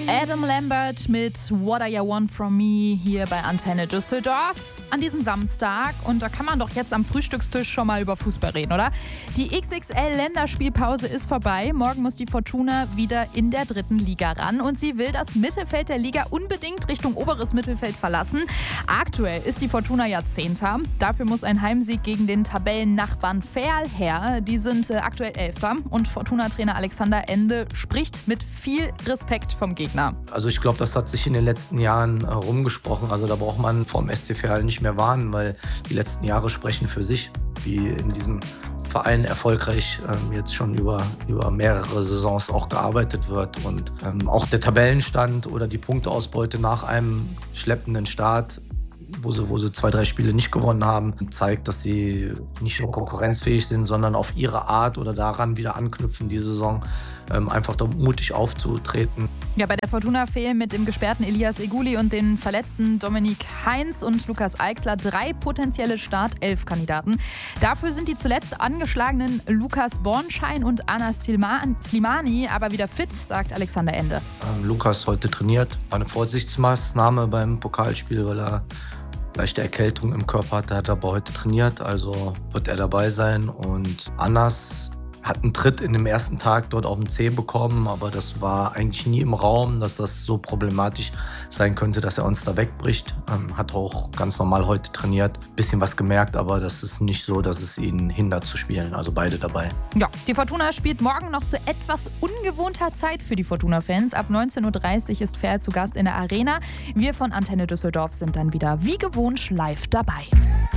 Adam Lambert mit What Do You Want From Me hier bei Antenne Düsseldorf an diesem Samstag. Und da kann man doch jetzt am Frühstückstisch schon mal über Fußball reden, oder? Die XXL-Länderspielpause ist vorbei. Morgen muss die Fortuna wieder in der 3. Liga ran. Und sie will das Mittelfeld der Liga unbedingt Richtung oberes Mittelfeld verlassen. Aktuell ist die Fortuna ja 10. Dafür muss ein Heimsieg gegen den Tabellennachbarn Verl her. Die sind aktuell 11. Und Fortuna-Trainer Alexander Ende spricht mit viel Respekt vom Gegner. Also ich glaube, das hat sich in den letzten Jahren rumgesprochen. Also da braucht man vom SC Verl nicht mehr warnen, weil die letzten Jahre sprechen für sich, wie in diesem Verein erfolgreich jetzt schon über mehrere Saisons auch gearbeitet wird. Und auch der Tabellenstand oder die Punkteausbeute nach einem schleppenden Start, wo sie 2, 3 Spiele nicht gewonnen haben, zeigt, dass sie nicht nur konkurrenzfähig sind, sondern auf ihre Art oder daran wieder anknüpfen, die Saison einfach da mutig aufzutreten. Ja, bei der Fortuna fehlen mit dem gesperrten Elias Eguli und den verletzten Dominik Heinz und Lukas Eichsler 3 potenzielle Startelf-Kandidaten. Dafür sind die zuletzt angeschlagenen Lukas Bornschein und Anas Slimani aber wieder fit, sagt Alexander Ende. Lukas heute trainiert, war eine Vorsichtsmaßnahme beim Pokalspiel, weil er leichte Erkältung im Körper hatte, hat er aber heute trainiert, also wird er dabei sein. Und Anas hat einen Tritt in dem ersten Tag dort auf den Zeh bekommen, aber das war eigentlich nie im Raum, dass das so problematisch sein könnte, dass er uns da wegbricht. Hat auch ganz normal heute trainiert, bisschen was gemerkt, aber das ist nicht so, dass es ihn hindert zu spielen, also beide dabei. Ja, die Fortuna spielt morgen noch zu etwas ungewohnter Zeit für die Fortuna-Fans. Ab 19.30 Uhr ist Verl zu Gast in der Arena. Wir von Antenne Düsseldorf sind dann wieder wie gewohnt live dabei.